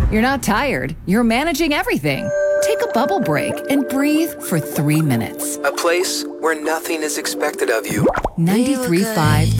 You're not tired. You're managing everything. Take a bubble break and breathe for 3 minutes. A place where nothing is expected of you. 93.5